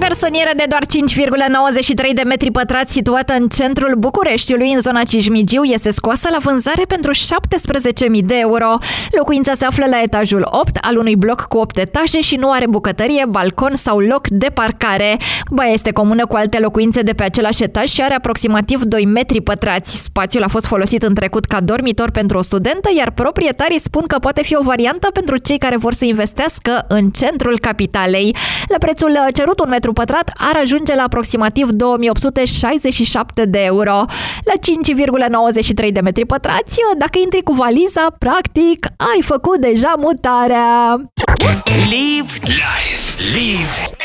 garsonieră de doar 5,93 de metri pătrați situată în centrul Bucureștiului, în zona Cismigiu, este scoasă la vânzare pentru 17.000 de euro. Locuința se află la etajul 8 al unui bloc cu 8 etaje și nu are bucătărie, balcon sau loc de parcare. Baia este comună cu alte locuințe de pe același etaj și are aproximativ 2 metri pătrați. Spațiul a fost folosit în trecut ca dormitor pentru o studentă, iar proprietarii spun că poate fi o variantă pentru cei care vor să investească în centrul capitalei. La prețul cerut, un metru pătrat ar ajunge la aproximativ 2867 de euro. La 5,93 de metri pătrați, dacă intri cu valiza, practic, ai făcut deja mutarea. Live